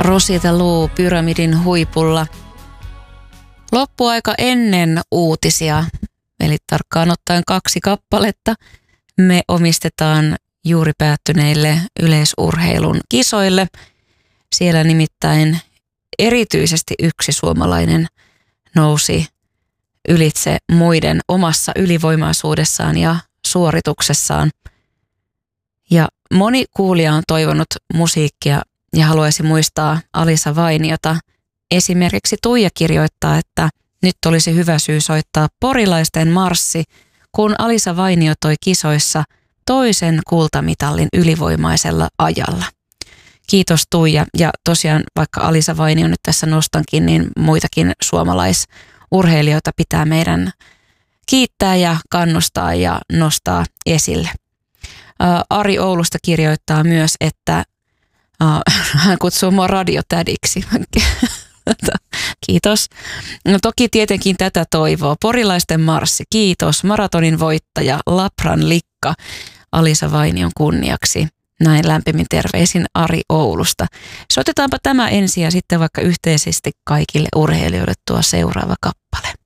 Rosita Lou pyramidin huipulla. Loppuaika ennen uutisia, eli tarkkaan ottaen 2 kappaletta, me omistetaan juuri päättyneille yleisurheilun kisoille. Siellä nimittäin erityisesti yksi suomalainen nousi ylitse muiden omassa ylivoimaisuudessaan ja suorituksessaan. Ja moni kuulija on toivonut musiikkia ja haluaisi muistaa Alisa Vainiota. Esimerkiksi Tuija kirjoittaa, että nyt olisi hyvä syy soittaa Porilaisten marssi, kun Alisa Vainio toi kisoissa 2. kultamitalin ylivoimaisella ajalla. Kiitos Tuija, ja tosiaan vaikka Alisa Vainio nyt tässä nostankin, niin muitakin suomalaisurheilijoita pitää meidän kiittää ja kannustaa ja nostaa esille. Ari Oulusta kirjoittaa myös, että hän kutsuu mua radiotädiksi. Kiitos. No toki tietenkin tätä toivoo. Porilaisten marssi, kiitos. Maratonin voittaja Lapran likka Alisa Vainion kunniaksi. Näin lämpimin terveisin Ari Oulusta. Soitetaanpa tämä ensin ja sitten vaikka yhteisesti kaikille urheilijoille tuo seuraava kappale.